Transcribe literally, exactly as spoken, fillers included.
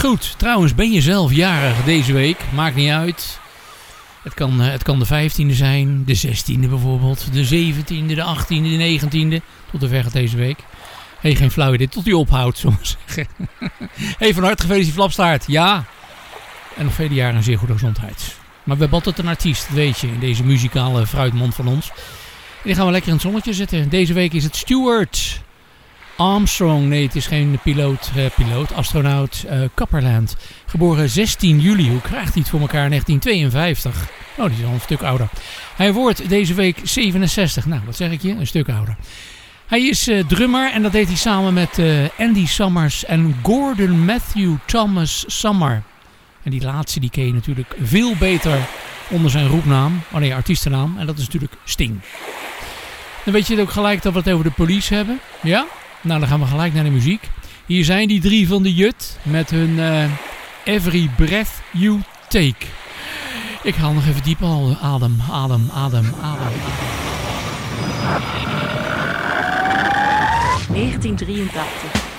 Goed, trouwens ben je zelf jarig deze week. Maakt niet uit. Het kan, uh, het kan de vijftiende zijn, de zestiende bijvoorbeeld, de zeventiende, de achttiende, de negentiende. Tot de ver gaat deze week. Hé, hey, geen flauw idee, tot die ophoudt, zullen we zeggen. Hey, van harte gefeliciteerd Flapstaart. Ja. En nog vele jaren een zeer goede gezondheid. Maar we hebben altijd een artiest, weet je, in deze muzikale fruitmond van ons. En die gaan we lekker in het zonnetje zetten. Deze week is het Stuart Armstrong. Nee, het is geen piloot, eh, piloot astronaut. Uh, Copperland. Geboren zestien juli. Hoe krijgt hij het voor elkaar? negentien tweeënvijftig. Oh, die is al een stuk ouder. Hij wordt deze week zevenenzestig. Nou, wat zeg ik je? Een stuk ouder. Hij is uh, drummer en dat deed hij samen met uh, Andy Summers en Gordon Matthew Thomas Summer. En die laatste die ken je natuurlijk veel beter onder zijn roepnaam, oh nee, artiestennaam. En dat is natuurlijk Sting. Dan weet je ook gelijk dat we het over de Police hebben. Ja? Nou, dan gaan we gelijk naar de muziek. Hier zijn die drie van de Jut met hun uh, Every Breath You Take. Ik haal nog even diep adem, adem, adem, adem, adem. negentien drieëntachtig.